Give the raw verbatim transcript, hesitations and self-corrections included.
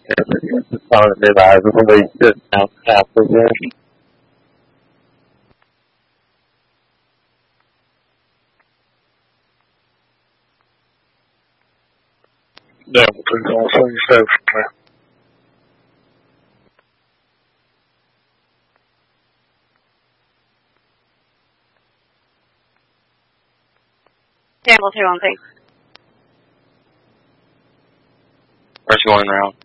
It's on the live really good now after this. Yeah, please also you said Campbell two one six. where's going around?